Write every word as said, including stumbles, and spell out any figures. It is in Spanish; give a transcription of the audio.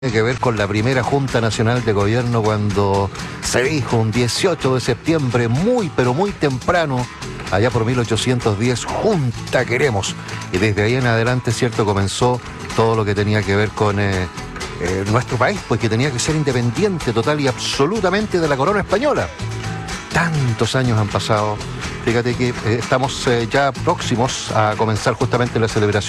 Tiene que ver con la primera Junta Nacional de Gobierno cuando se dijo un dieciocho de septiembre, muy pero muy temprano, allá por mil ochocientos diez, Junta queremos. Y desde ahí en adelante, cierto, comenzó todo lo que tenía que ver con eh, eh, nuestro país, pues que tenía que ser independiente total y absolutamente de la corona española. Tantos años han pasado. Fíjate que eh, estamos eh, ya próximos a comenzar justamente la celebración